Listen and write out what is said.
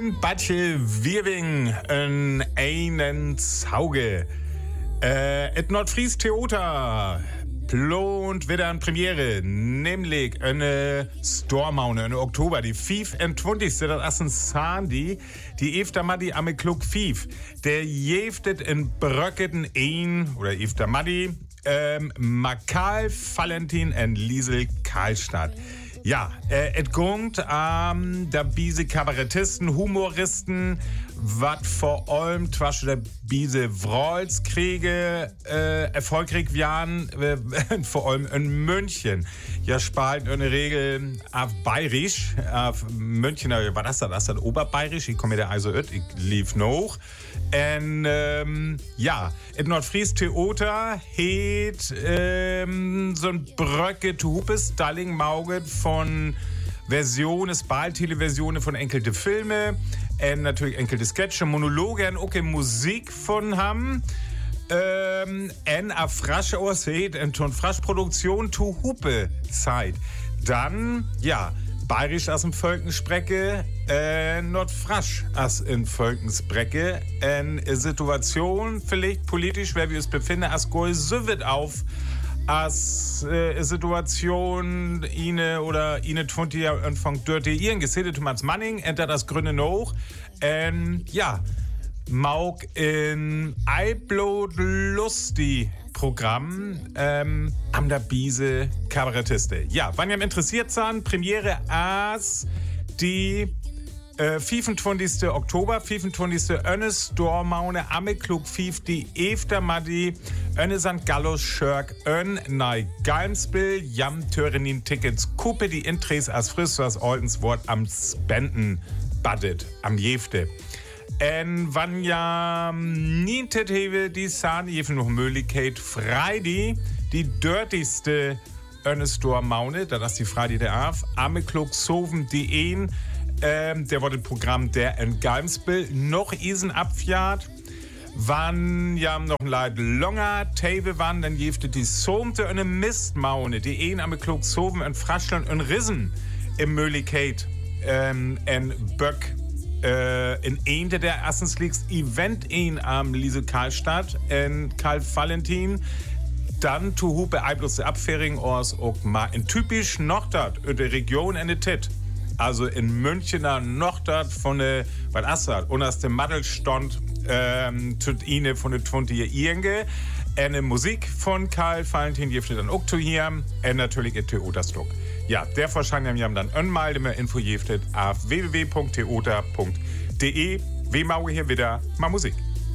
Ein Batje Wirwing in einen Zauge. Et Nordfries Theater plant wieder eine Premiere, nämlich eine Stormaune in Oktober, die 25. Das ist ein Sandy, die Efter Maddi am Klug 5. Der jeftet in Bröcketen ein, oder Efter Maddi, Makal Valentin und Liesel Karlstadt. Ja, et gungt da biese Kabarettisten, Humoristen, wat vor allem twasche der biese Wrolskriege erfolgreich waren, vor allem in München. Ja, spalt in der Regel auf Bayerisch, auf München, was ist das? Das ist Oberbayerisch, ich komme da also ich lief noch. Und ja, in Nordfries Theater heet so ein Bröcke Hupes Dalling Mauget von Versionen, Spal-Televersionen von enkelte Filme, und natürlich enkelte Sketche, Monologe und auch Musik von haben. En a frasche Orsed und ton frasch Produktion to Hupe Zeit. Dann, ja, bayerisch as im Völkensprecke, nordfrasch as in Völkensbrecke. En Situation, vielleicht politisch, wer wir uns befinden, as goi süvet auf, as Situation, ine oder ine 20 Jahre Anfang dörte ihren gesedet als Manning, enter das Gründe noch. Ja, Mauk in Eiblo Lusti Programm am der Biese Kabarettiste. Ja, wenn ihr interessiert seid, Premiere as die 25. Oktober, 25. Önne Stormaune, Ameklug 5, die Efter Maddi, Önne St. Gallo Schörk, Ön Nei Galmsbill, Jam Törenin Tickets, Kuppe, die Intres as frisch, as Oltens Wort am Spenden Budget, am Jefte. En wann ja nietet hewe die Sahne jefen noch Möglichkeit Freitag die dirtigste Önnestor-Maune, da das die Freitag der Af, Ameklug Soven die ein, der wurde Programm der in Galmsbill noch isen abfjahrt. Wann ja noch ein Leid longer Tave wann, dann jefte die Somte eine Mistmaune, die ein Ameklug Soven und Frascheln und Rissen im Möglichkeit en Böck in een der erstens liegst Event in am Liesel Karlstadt in Karl Valentin dann zu Hupe Eiblos der Abfähring aus auch mal in typisch Nordstadt in der Region in der Tit also in Münchener Nordstadt von der was Assad und aus dem Maddelstand tut ihnen von der 20 Irenge eine Musik von Karl Valentin die dann auch zu hier und natürlich ein Theaterstück. Ja, der wahrscheinlich haben dann einmal mehr Info jeftet auf www.theater.de. Wir machen hier wieder mal Musik.